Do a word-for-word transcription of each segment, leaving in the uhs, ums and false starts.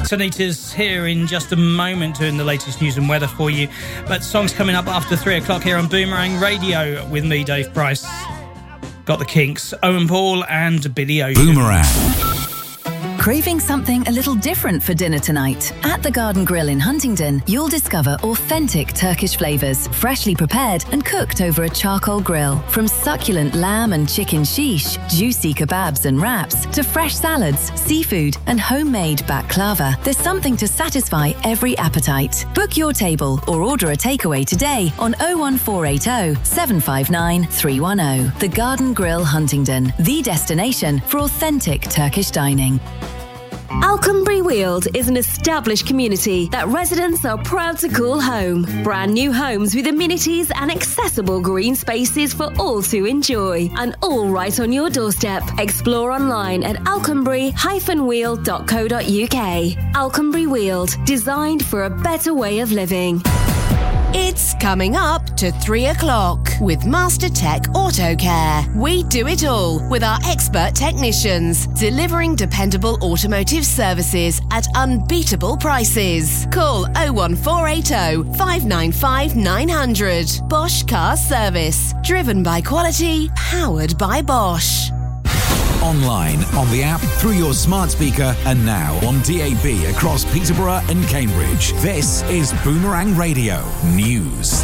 Anita's here in just a moment doing the latest news and weather for you. But songs coming up after three o'clock here on Boomerang Radio with me, Dave Price. Got the Kinks, Owen Paul and Billy Ocean. Boomerang. Craving something a little different for dinner tonight? At the Garden Grill in Huntingdon, you'll discover authentic Turkish flavours, freshly prepared and cooked over a charcoal grill. From succulent lamb and chicken shish, juicy kebabs and wraps, to fresh salads, seafood and homemade baklava, there's something to satisfy every appetite. Book your table or order a takeaway today on oh one four eight oh, seven five nine, three one oh. The Garden Grill Huntingdon, the destination for authentic Turkish dining. Alconbury Weald is an established community that residents are proud to call home. Brand new homes with amenities and accessible green spaces for all to enjoy. And all right on your doorstep. Explore online at alconbury dash weald dot co dot uk. Alconbury Weald, designed for a better way of living. It's coming up to three o'clock with Master Tech Auto Care. We do it all with our expert technicians, delivering dependable automotive services at unbeatable prices. Call oh one four eight oh, five nine five, nine hundred. Bosch Car Service. Driven by quality, powered by Bosch. Online, on the app, through your smart speaker, and now on D A B across Peterborough and Cambridge. This is Boomerang Radio News.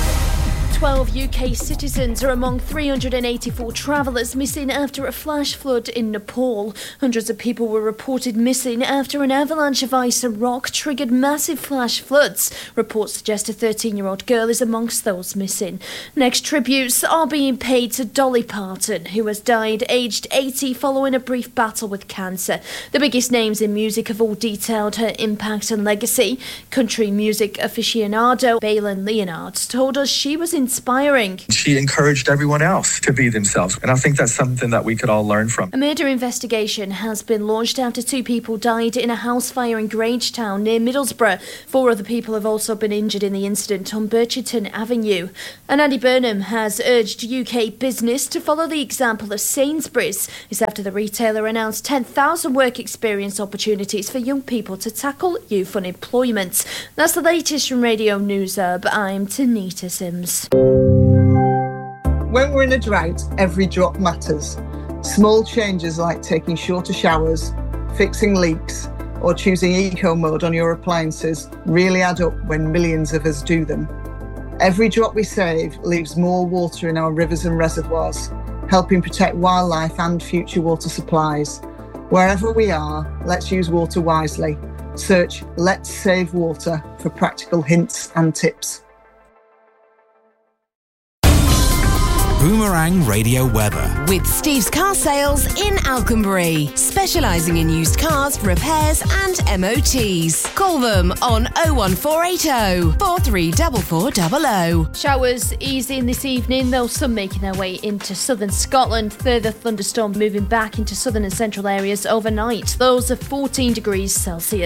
twelve U K citizens are among three hundred eighty-four travellers missing after a flash flood in Nepal. Hundreds of people were reported missing after an avalanche of ice and rock triggered massive flash floods. Reports suggest a thirteen-year-old girl is amongst those missing. Next, tributes are being paid to Dolly Parton, who has died aged eighty following a brief battle with cancer. The biggest names in music have all detailed her impact and legacy. Country music aficionado Balin Leonard told us she was in inspiring. She encouraged everyone else to be themselves, and I think that's something that we could all learn from. A murder investigation has been launched after two people died in a house fire in Grangetown near Middlesbrough. Four other people have also been injured in the incident on Bircherton Avenue. And Andy Burnham has urged U K business to follow the example of Sainsbury's. It's after the retailer announced ten thousand work experience opportunities for young people to tackle youth unemployment. That's the latest from Radio News Hub. I'm Tanita Sims. When we're in a drought, every drop matters. Small changes like taking shorter showers, fixing leaks, or choosing eco mode on your appliances really add up when millions of us do them. Every drop we save leaves more water in our rivers and reservoirs, helping protect wildlife and future water supplies. Wherever we are, let's use water wisely. Search Let's Save Water for practical hints and tips. Boomerang Radio Weather. With Steve's Car Sales in Alconbury, specialising in used cars, repairs and M O Ts. Call them on oh one four eight oh, four three four four double oh. Showers easing this evening, though some making their way into southern Scotland. Further thunderstorms moving back into southern and central areas overnight. Those are fourteen degrees Celsius.